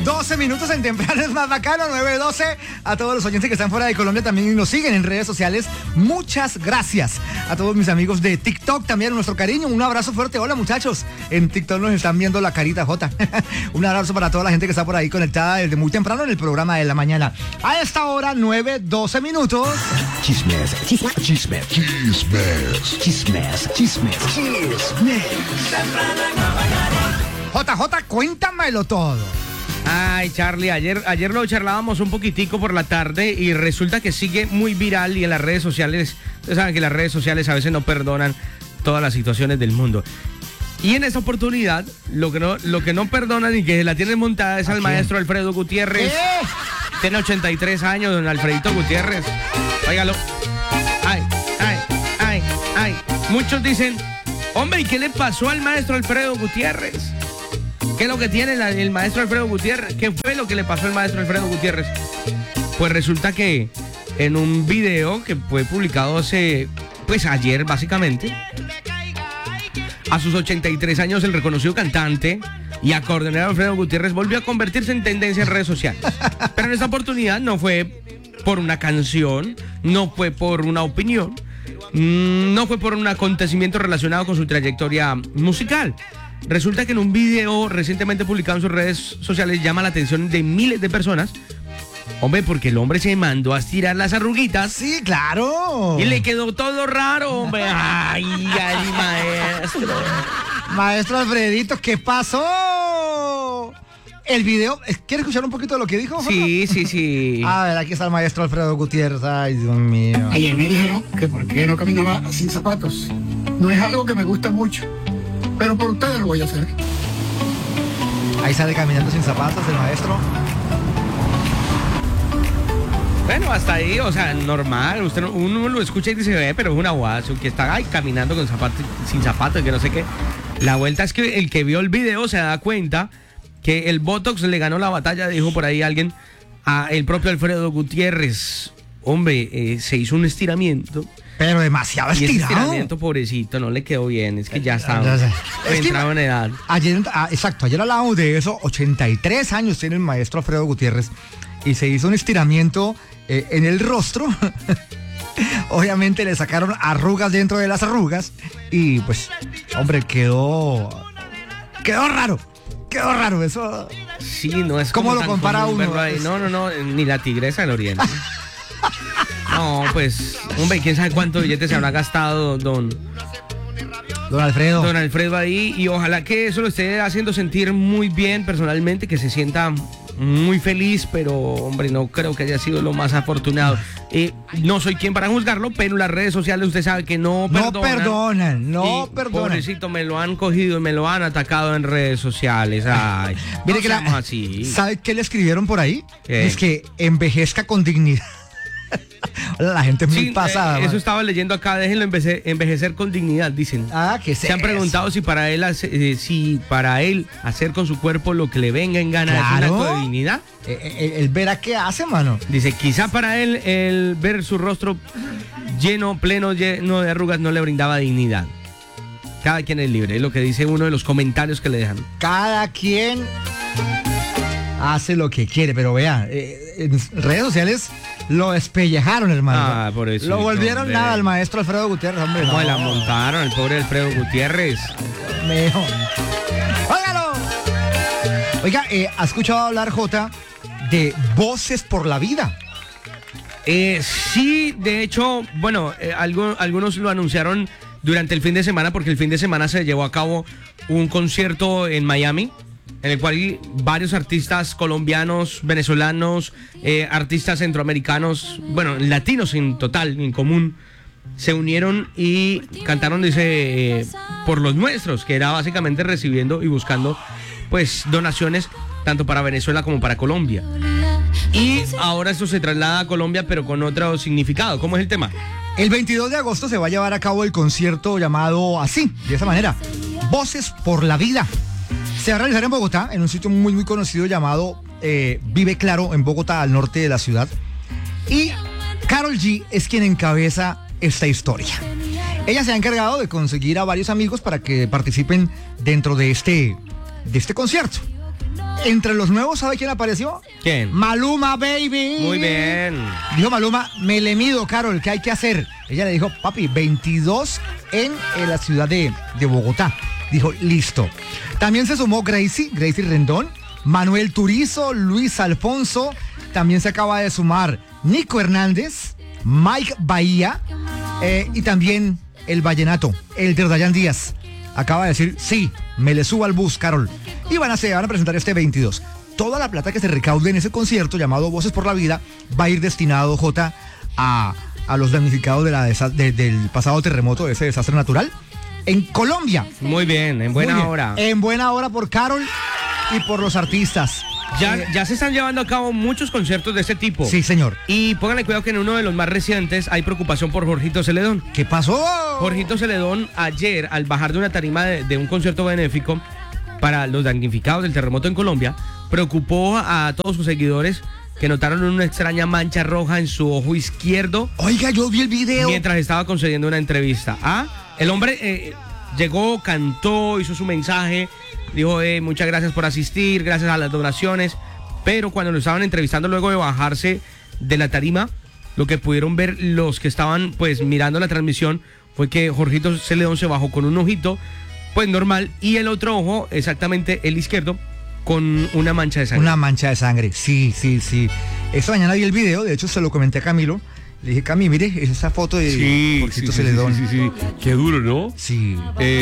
12 minutos en temprano es más bacano, 9:12. A todos los oyentes que están fuera de Colombia también y nos siguen en redes sociales, muchas gracias. A todos mis amigos de TikTok también, nuestro cariño, un abrazo fuerte. Hola muchachos, en TikTok nos están viendo la carita J. Un abrazo para toda la gente que está por ahí conectada desde muy temprano en el programa de la mañana. A esta hora, 9:12 minutos. Chismes. JJ, cuéntamelo todo. Ay, Charlie, ayer lo charlábamos un poquitico por la tarde y resulta que sigue muy viral y en las redes sociales, ustedes saben que las redes sociales a veces no perdonan todas las situaciones del mundo. Y en esta oportunidad, lo que no perdonan y que la tienen montada es al maestro Alfredo Gutiérrez. Tiene 83 años, don Alfredito Gutiérrez. Óigalo. Ay. Muchos dicen, hombre, ¿y qué le pasó al maestro Alfredo Gutiérrez? ¿Qué es lo que tiene el maestro Alfredo Gutiérrez? ¿Qué fue lo que le pasó al maestro Alfredo Gutiérrez? Pues resulta que en un video que fue publicado ayer básicamente, a sus 83 años el reconocido cantante y acordeonero Alfredo Gutiérrez volvió a convertirse en tendencia en redes sociales. Pero en esta oportunidad no fue por una canción, no fue por una opinión, no fue por un acontecimiento relacionado con su trayectoria musical. Resulta que en un video recientemente publicado en sus redes sociales llama la atención de miles de personas. Hombre, porque el hombre se mandó a estirar las arruguitas. Sí, claro. Y le quedó todo raro, hombre. Ay, maestro. Maestro Alfredito, ¿qué pasó? El video, ¿quiere escuchar un poquito de lo que dijo? Sí. A ver, aquí está el maestro Alfredo Gutiérrez. Ay, Dios mío. Ayer me dijeron que por qué no caminaba sin zapatos. No es algo que me gusta mucho, pero por ustedes lo voy a hacer. Ahí sale caminando sin zapatos el maestro. Bueno, hasta ahí, o sea, normal. Uno lo escucha y dice, pero es una guaso que está caminando con zapatos, sin zapatos, que no sé qué. La vuelta es que el que vio el video se da cuenta que el Botox le ganó la batalla, dijo por ahí alguien, a el propio Alfredo Gutiérrez. Hombre, se hizo un estiramiento. Pero demasiado estirado. Y ese estiramiento, pobrecito, no le quedó bien. Es que ya estaba entrado en edad. Ayer hablábamos de eso. 83 años tiene el maestro Alfredo Gutiérrez. Y se hizo un estiramiento en el rostro. Obviamente le sacaron arrugas dentro de las arrugas. Y pues, hombre, quedó raro. Quedó raro eso. Sí, no es como ¿cómo lo compara uno? No, ni la tigresa del oriente. No, pues, hombre, quién sabe cuántos billetes se habrá gastado don Alfredo. Don Alfredo ahí, y ojalá que eso lo esté haciendo sentir muy bien personalmente, que se sienta muy feliz, pero hombre, no creo que haya sido lo más afortunado. No soy quien para juzgarlo, pero las redes sociales usted sabe que no perdonan. Pobrecito, me lo han cogido y me lo han atacado en redes sociales. Ay, mire que así. ¿Sabe qué le escribieron por ahí? ¿Qué? Es que envejezca con dignidad. La gente es muy pasada. Eso estaba leyendo acá, déjenlo envejecer con dignidad, dicen. Se han preguntado si para él hacer con su cuerpo lo que le venga en gana, claro, es un acto de dignidad. Él verá qué hace, mano. Dice, quizá para él el ver su rostro lleno de arrugas no le brindaba dignidad. Cada quien es libre, es lo que dice uno de los comentarios que le dejan. Cada quien hace lo que quiere, pero vea, en redes sociales lo despellejaron, hermano. Por eso. Lo volvieron nada al maestro Alfredo Gutiérrez, hombre. ¿Cómo la montaron el pobre Alfredo Gutiérrez? Mío. ¡Óigalo! Oiga, ¿ha escuchado hablar, Jota, de Voces por la Vida? Sí, de hecho, bueno, algunos lo anunciaron durante el fin de semana, porque el fin de semana se llevó a cabo un concierto en Miami, en el cual varios artistas colombianos, venezolanos, artistas centroamericanos, bueno, latinos en total, en común, se unieron y cantaron, dice, por los nuestros, que era básicamente recibiendo y buscando, pues, donaciones tanto para Venezuela como para Colombia. Y ahora esto se traslada a Colombia, pero con otro significado. ¿Cómo es el tema? El 22 de agosto se va a llevar a cabo el concierto llamado así, de esa manera, Voces por la Vida. Se va a realizar en Bogotá, en un sitio muy, muy conocido llamado Vive Claro, en Bogotá, al norte de la ciudad. Y Karol G es quien encabeza esta historia. Ella se ha encargado de conseguir a varios amigos para que participen dentro de este concierto. Entre los nuevos, ¿sabe quién apareció? ¿Quién? Maluma, baby. Muy bien. Dijo Maluma, me le mido, Carol, ¿qué hay que hacer? Ella le dijo, papi, 22 en la ciudad de Bogotá. Dijo, listo. También se sumó Gracie Rendón, Manuel Turizo, Luis Alfonso. También se acaba de sumar Nico Hernández, Mike Bahía y también el vallenato, el de Dayan Díaz. Acaba de decir, sí, me le subo al bus, Carol. Y van a presentar este 22. Toda la plata que se recaude en ese concierto llamado Voces por la Vida va a ir destinado, Jota, a los damnificados del pasado terremoto, de ese desastre natural, en Colombia. Muy bien, en buena hora. En buena hora por Carol y por los artistas. Ya se están llevando a cabo muchos conciertos de ese tipo. Sí, señor. Y pónganle cuidado que en uno de los más recientes hay preocupación por Jorgito Celedón. ¿Qué pasó? Jorgito Celedón ayer, al bajar de una tarima de un concierto benéfico para los damnificados del terremoto en Colombia, preocupó a todos sus seguidores que notaron una extraña mancha roja en su ojo izquierdo. Oiga, yo vi el video. Mientras estaba concediendo una entrevista. El hombre llegó, cantó, hizo su mensaje, dijo muchas gracias por asistir, gracias a las donaciones, pero cuando lo estaban entrevistando luego de bajarse de la tarima, lo que pudieron ver los que estaban pues mirando la transmisión fue que Jorgito Celedón se bajó con un ojito pues normal y el otro ojo, exactamente el izquierdo, con una mancha de sangre. Una mancha de sangre, sí. Esta mañana vi el video, de hecho se lo comenté a Camilo. Le dije, Cami, mire, es esa foto de Jorgito Celedón. Sí. Qué duro, ¿no? Sí.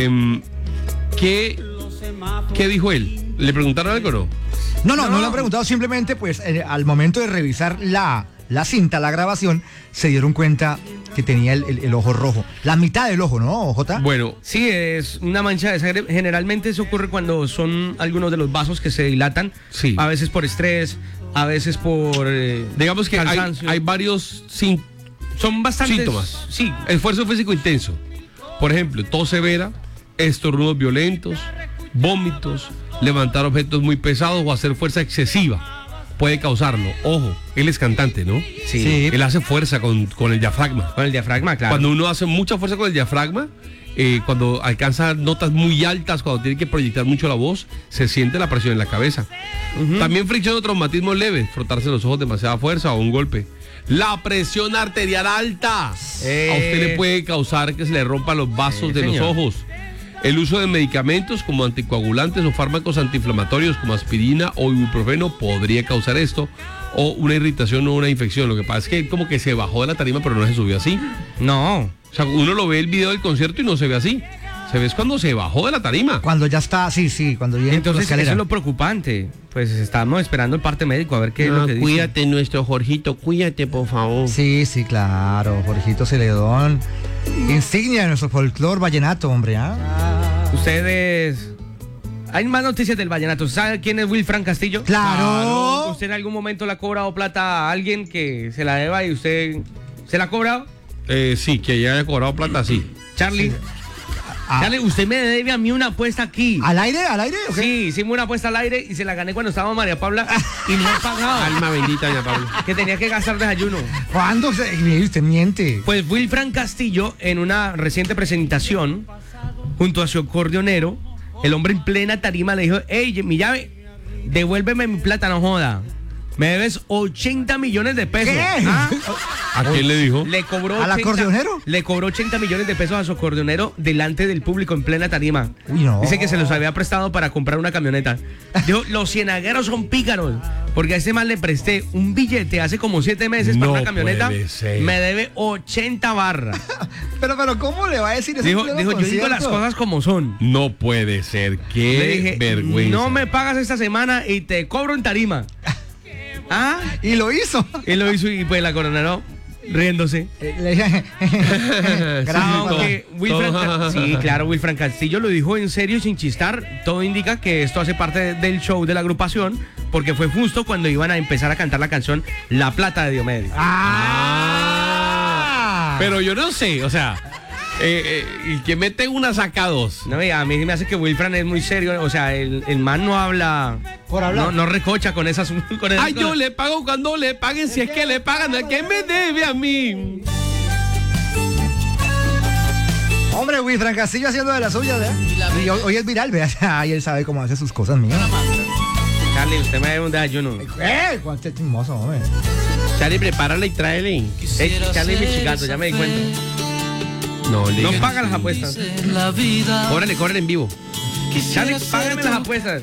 ¿Qué dijo él? ¿Le preguntaron algo o no? No le han preguntado, simplemente pues al momento de revisar la cinta, la grabación, se dieron cuenta que tenía el ojo rojo. La mitad del ojo, ¿no, Jota? Bueno. Sí, es una mancha de sangre. Generalmente eso ocurre cuando son algunos de los vasos que se dilatan. Sí. A veces por estrés, a veces por digamos que hay varios son bastantes síntomas. Sí. Esfuerzo físico intenso. Por ejemplo, tos severa, estornudos violentos, vómitos, levantar objetos muy pesados o hacer fuerza excesiva. Puede causarlo. Ojo, él es cantante, ¿no? Sí. Él hace fuerza con el diafragma. Con el diafragma, claro. Cuando uno hace mucha fuerza con el diafragma, cuando alcanza notas muy altas, cuando tiene que proyectar mucho la voz, se siente la presión en la cabeza. También fricción o traumatismo leve, frotarse los ojos demasiada fuerza o un golpe. La presión arterial alta. A usted le puede causar que se le rompan los vasos de los ojos. El uso de medicamentos como anticoagulantes o fármacos antiinflamatorios como aspirina o ibuprofeno podría causar esto, o una irritación o una infección. Lo que pasa es que como que se bajó de la tarima pero no se subió así. No. O sea, uno lo ve el video del concierto y no se ve así. Se ve cuando se bajó de la tarima. Cuando ya está, sí, cuando viene. Entonces eso es lo preocupante. Pues estamos esperando el parte médico a ver qué es lo que dice. Cuídate, nuestro Jorgito, cuídate, por favor. Sí, claro, Jorgito Celedón. Insignia de nuestro folclor vallenato, hombre, Ustedes... Hay más noticias del vallenato. ¿Sabe quién es Wilfran Castillo? Claro. ¿Usted en algún momento le ha cobrado plata a alguien que se la deba y usted se la ha cobrado? Sí, que ya haya cobrado plata, sí. Charlie. Charlie, usted me debe a mí una apuesta aquí. ¿Al aire? ¿O qué? Sí, hicimos una apuesta al aire y se la gané cuando estaba María Paula y no he pagado. Alma bendita, doña Paula. Que tenía que gastar desayuno. ¿Cuándo? Usted miente. Pues Wilfran Castillo, en una reciente presentación, junto a su acordeonero, el hombre en plena tarima le dijo, hey, mi llave, devuélveme mi plata, no joda. Me debes 80 millones de pesos. ¿Qué? ¿A quién le dijo? Le cobró ¿Al acordeonero? Le cobró 80 millones de pesos a su acordeonero delante del público en plena tarima. Uy, no. Dice que se los había prestado para comprar una camioneta. Dijo, los cienagueros son pícaros, porque a ese man le presté un billete hace como 7 meses para una camioneta. Me debe 80 barras. pero ¿cómo le va a decir eso? Dijo, yo digo las cosas como son. No puede ser, qué Le dije, vergüenza. no me pagas esta semana y te cobro en tarima. Y lo hizo. Y lo hizo y pues la coronel riéndose. Sí, claro, Wilfran Castillo lo dijo en serio sin chistar. Todo indica que esto hace parte del show de la agrupación, porque fue justo cuando iban a empezar a cantar la canción La Plata de Diomedes. Pero yo no sé, o sea, el que mete una saca dos. No, a mí me hace que Wilfran es muy serio. O sea, el man no habla por hablar. No recocha con esas. Ay, yo le pago cuando le paguen, si es que le pagan a quien me debe a mí. Hombre, Wilfran Castillo haciendo de las suyas, ¿eh? Y hoy es viral, vea, y él sabe cómo hace sus cosas, mío. Charlie, usted me debe un desayuno. ¿Cuánto es chismoso, hombre? Charlie, prepárale y tráele. Charlie, mi chicato, ya me di cuenta. No, No paga las apuestas. Cóbrele en vivo. Charlie, págame las apuestas.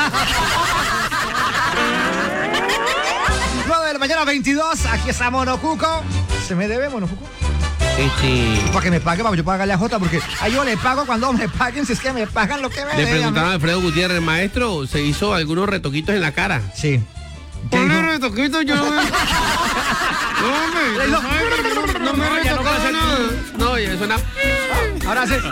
9 de la mañana, 22. Aquí está Monocuco. ¿Se me debe, Monocuco? Para que me pague, para yo pagarle a Jota, porque a yo le pago cuando me paguen, si es que me pagan lo que me Le deben. preguntaron a Alfredo Gutiérrez, maestro, ¿se hizo algunos retoquitos en la cara? Sí. ¿Qué dijo? Retoquitos yo no me... No, Le dijo, no me ya no retocaba pasa nada. No, ya suena... Ahora sí.